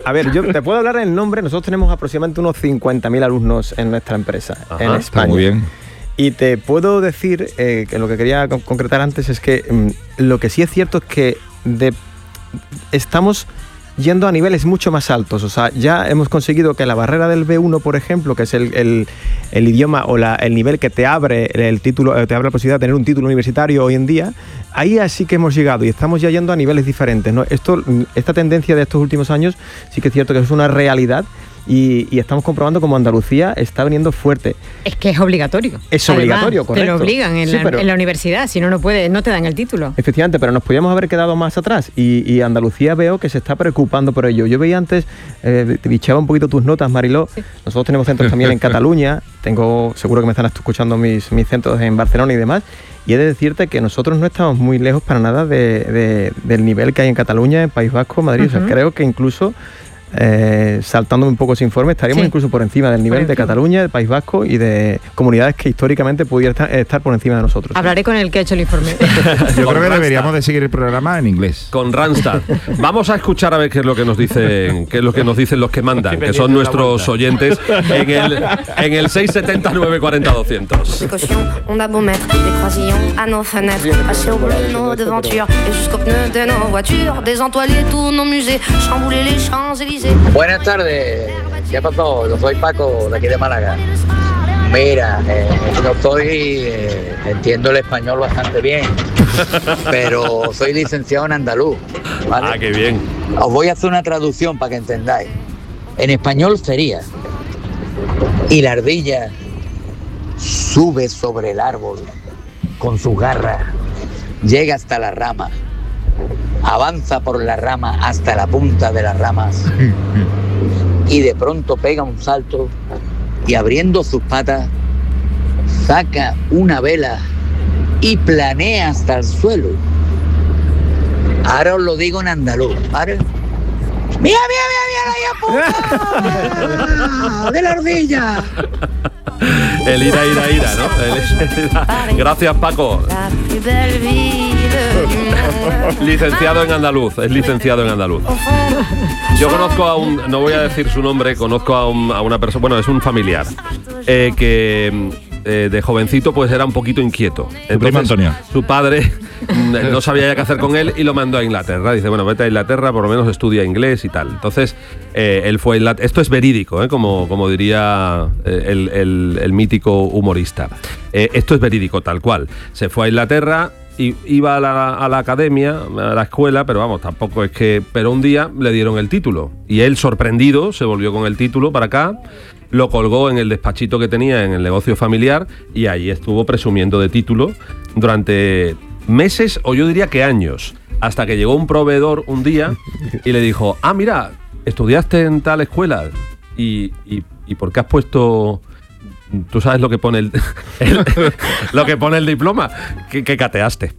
A ver, yo te puedo hablar en el nombre. Nosotros tenemos aproximadamente unos 50.000 alumnos en nuestra empresa, en España. Está muy bien. Y te puedo decir que lo que quería concretar antes es que lo que sí es cierto es que estamos yendo a niveles mucho más altos. O sea, ya hemos conseguido que la barrera del B1, por ejemplo, que es el idioma o el nivel que te abre el título, te abre la posibilidad de tener un título universitario hoy en día, ahí así que hemos llegado y estamos ya yendo a niveles diferentes, ¿no? Esta tendencia de estos últimos años sí que es cierto que es una realidad. Y estamos comprobando como Andalucía está viniendo fuerte. Es que es obligatorio. Es obligatorio, correcto. Te lo obligan en la universidad, si no, no te dan el título. Efectivamente, pero nos podíamos haber quedado más atrás y Andalucía veo que se está preocupando por ello. Yo veía antes, te bicheaba un poquito tus notas, Mariló. Sí. Nosotros tenemos centros también en Cataluña, seguro que me están escuchando mis centros en Barcelona y demás. Y he de decirte que nosotros no estamos muy lejos para nada del nivel que hay en Cataluña, en País Vasco, Madrid. O sea, creo que incluso... saltando un poco ese informe, estaríamos incluso por encima del nivel de Cataluña, del País Vasco y de comunidades que históricamente pudieran estar por encima de nosotros. Hablaré con el que ha hecho el informe. Yo creo que deberíamos de seguir el programa en inglés. Con Randstad. Vamos a escuchar a ver qué es lo que nos dicen, los que mandan, que son nuestros oyentes en el 670 940 200. On a beau mettre des croisillons à nos fenêtres, passer au bleu nos devantures et jusqu'au pneu de nos voitures, désentoiler tous nos musées, chambouler les Champs-Élysées. Buenas tardes, ¿qué pasó? Yo soy Paco, de aquí de Málaga. Mira, entiendo el español bastante bien, pero soy licenciado en andaluz, ¿vale? Ah, qué bien. Os voy a hacer una traducción para que entendáis. En español sería: y la ardilla sube sobre el árbol con sus garras, llega hasta la rama, avanza por la rama hasta la punta de las ramas y de pronto pega un salto y abriendo sus patas saca una vela y planea hasta el suelo. Ahora os lo digo en andaluz, ¿vale? ¡Mira, la de la ardilla! El ira, ¿no? Gracias, Paco. Licenciado en andaluz, es licenciado en andaluz. Yo conozco no voy a decir su nombre, conozco a una persona, bueno, es un familiar, que de jovencito pues era un poquito inquieto. Entonces, su padre no sabía ya qué hacer con él y lo mandó a Inglaterra. Dice, bueno, vete a Inglaterra, por lo menos estudia inglés y tal. Entonces, él fue a Inglaterra. Esto es verídico, como diría el mítico humorista. Esto es verídico, tal cual. Se fue a Inglaterra y iba a la academia, a la escuela, pero vamos, tampoco es que... Pero un día le dieron el título y él, sorprendido, se volvió con el título para acá, lo colgó en el despachito que tenía en el negocio familiar y ahí estuvo presumiendo de título durante meses, o yo diría que años, hasta que llegó un proveedor un día y le dijo, mira, estudiaste en tal escuela y ¿por qué has puesto...? ¿Tú sabes lo que pone lo que pone el diploma? Que cateaste.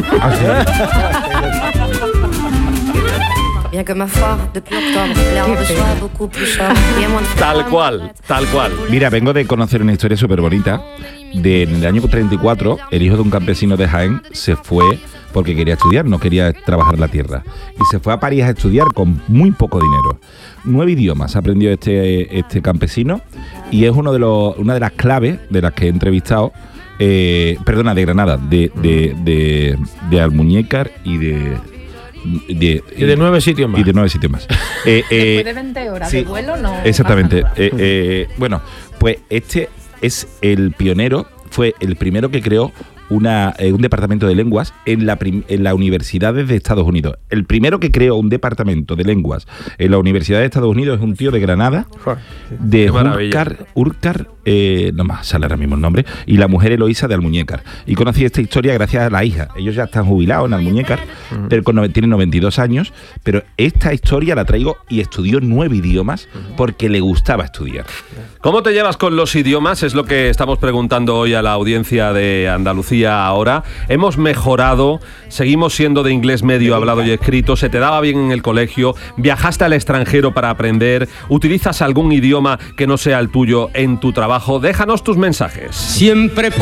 Tal cual. Mira, vengo de conocer una historia súper bonita. En el año 34, el hijo de un campesino de Jaén se fue porque quería estudiar, no quería trabajar la tierra. Y se fue a París a estudiar con muy poco dinero. 9 idiomas aprendió este campesino y es una de las claves de las que he entrevistado, de Granada, de Almuñécar y de 9 sitios más. Y de 9 sitios más. Después de 20 horas de vuelo, no. Exactamente. Bueno, pues este es el pionero, fue el primero que creó un departamento de lenguas en las universidades de Estados Unidos. El primero que creó un departamento de lenguas en la Universidad de Estados Unidos es un tío de Granada, de Urcar, no más sale ahora mismo el nombre, y la mujer Eloísa de Almuñécar. Y conocí esta historia gracias a la hija. Ellos ya están jubilados en Almuñécar, pero tienen 92 años, pero esta historia la traigo y estudió 9 idiomas porque le gustaba estudiar. ¿Cómo te llevas con los idiomas? Es lo que estamos preguntando hoy a la audiencia de Andalucía Ahora. ¿Hemos mejorado? ¿Seguimos siendo de inglés medio hablado y escrito? ¿Se te daba bien en el colegio? ¿Viajaste al extranjero para aprender? ¿Utilizas algún idioma que no sea el tuyo en tu trabajo? Déjanos tus mensajes. Siempre